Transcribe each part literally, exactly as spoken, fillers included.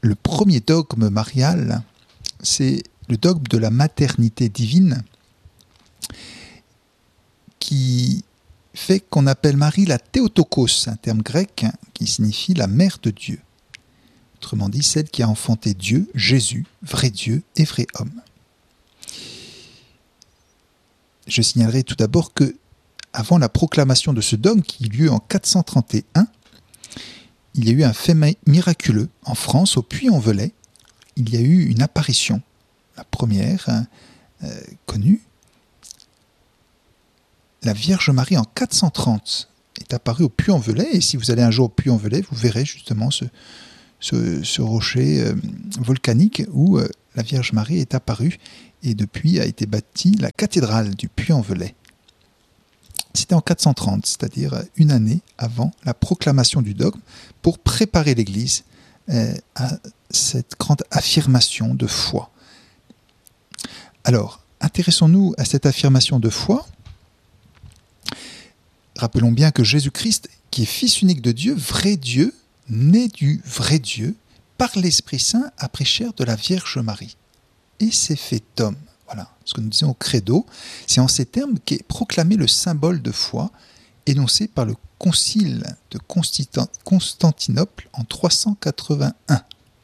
le premier dogme marial, c'est le dogme de la maternité divine qui fait qu'on appelle Marie la Théotokos, un terme grec qui signifie la mère de Dieu. Autrement dit, celle qui a enfanté Dieu, Jésus, vrai Dieu et vrai homme. Je signalerai tout d'abord que, avant la proclamation de ce dogme qui eut lieu en quatre cent trente et un, il y a eu un fait miraculeux en France, au Puy-en-Velay. Il y a eu une apparition, la première hein, euh, connue. La Vierge Marie en quatre cent trente est apparue au Puy-en-Velay, et si vous allez un jour au Puy-en-Velay, vous verrez justement ce, ce, ce rocher euh, volcanique où euh, la Vierge Marie est apparue, et depuis a été bâtie la cathédrale du Puy-en-Velay. C'était en quatre cent trente, c'est-à-dire une année avant la proclamation du dogme, pour préparer l'Église euh, à cette grande affirmation de foi. Alors, intéressons-nous à cette affirmation de foi. Rappelons bien que Jésus-Christ, qui est Fils unique de Dieu, vrai Dieu, né du vrai Dieu, par l'Esprit Saint, a pris chair de la Vierge Marie et s'est fait homme. Voilà, ce que nous disons au credo, c'est en ces termes qu'est proclamé le symbole de foi énoncé par le concile de Constantinople en trois cent quatre-vingt-un.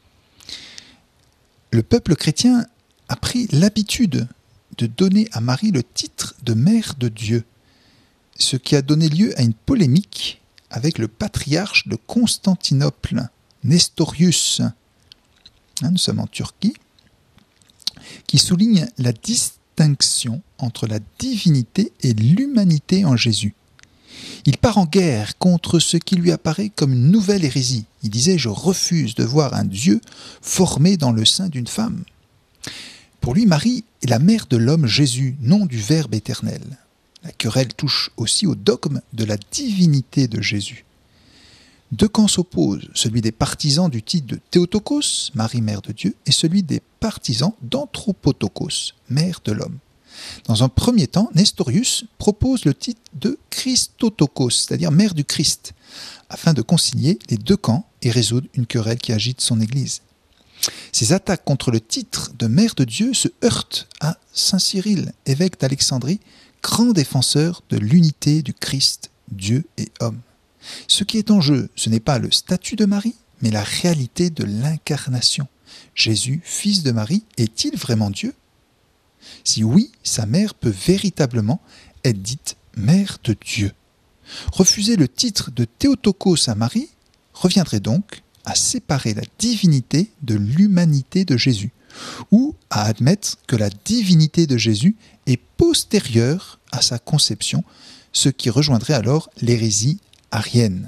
Le peuple chrétien a pris l'habitude de donner à Marie le titre de mère de Dieu, ce qui a donné lieu à une polémique avec le patriarche de Constantinople, Nestorius. Hein, nous sommes en Turquie, qui souligne la distinction entre la divinité et l'humanité en Jésus. Il part en guerre contre ce qui lui apparaît comme une nouvelle hérésie. Il disait « Je refuse de voir un Dieu formé dans le sein d'une femme ». Pour lui, Marie est la mère de l'homme Jésus, non du Verbe éternel. La querelle touche aussi au dogme de la divinité de Jésus. Deux camps s'opposent, celui des partisans du titre de Théotokos, Marie mère de Dieu, et celui des partisans d'Anthropotokos, mère de l'homme. Dans un premier temps, Nestorius propose le titre de Christotokos, c'est-à-dire mère du Christ, afin de concilier les deux camps et résoudre une querelle qui agite son Église. Ces attaques contre le titre de mère de Dieu se heurtent à saint Cyril, évêque d'Alexandrie, grand défenseur de l'unité du Christ, Dieu et homme. Ce qui est en jeu, ce n'est pas le statut de Marie, mais la réalité de l'incarnation. Jésus, fils de Marie, est-il vraiment Dieu ? Si oui, sa mère peut véritablement être dite mère de Dieu. Refuser le titre de Théotokos à Marie reviendrait donc à séparer la divinité de l'humanité de Jésus, ou à admettre que la divinité de Jésus est postérieure à sa conception, ce qui rejoindrait alors l'hérésie arienne.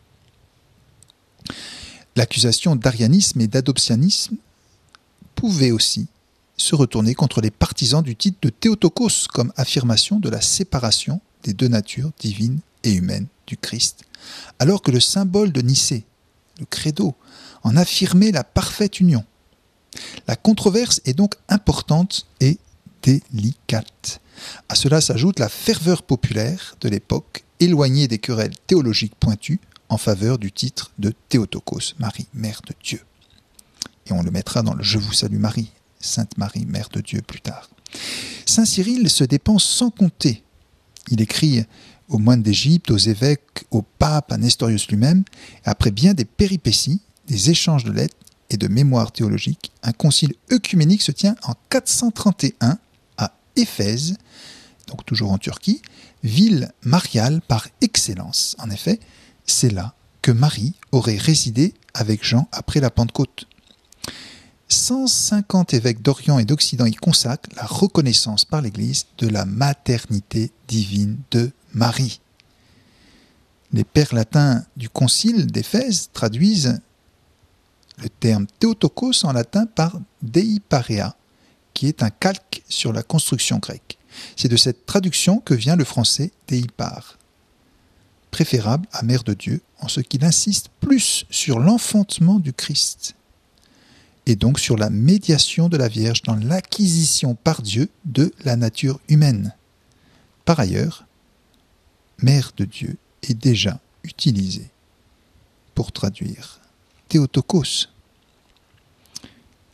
L'accusation d'arianisme et d'adoptionnisme pouvait aussi se retourner contre les partisans du titre de Théotokos comme affirmation de la séparation des deux natures divines et humaines du Christ, alors que le symbole de Nicée, le credo, en affirmait la parfaite union. La controverse est donc importante et délicate. À cela s'ajoute la ferveur populaire de l'époque, éloignée des querelles théologiques pointues en faveur du titre de Théotokos, Marie, mère de Dieu. Et on le mettra dans le « Je vous salue Marie », Sainte Marie, mère de Dieu plus tard. Saint Cyril se dépense sans compter. Il écrit aux moines d'Égypte, aux évêques, au pape, à Nestorius lui-même, et après bien des péripéties, des échanges de lettres et de mémoires théologiques, un concile œcuménique se tient en quatre cent trente et un à Éphèse, donc toujours en Turquie, ville mariale par excellence. En effet, c'est là que Marie aurait résidé avec Jean après la Pentecôte. cent cinquante évêques d'Orient et d'Occident y consacrent la reconnaissance par l'Église de la maternité divine de Marie. Les pères latins du concile d'Éphèse traduisent le terme Théotokos en latin par Dei Parea, qui est un calque sur la construction grecque. C'est de cette traduction que vient le français Dei Par, préférable à Mère de Dieu, en ce qu'il insiste plus sur l'enfantement du Christ, et donc sur la médiation de la Vierge dans l'acquisition par Dieu de la nature humaine. Par ailleurs, Mère de Dieu est déjà utilisée pour traduire Théotokos.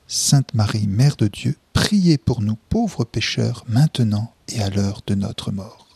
Sainte Marie, Mère de Dieu, priez pour nous pauvres pécheurs, maintenant et à l'heure de notre mort.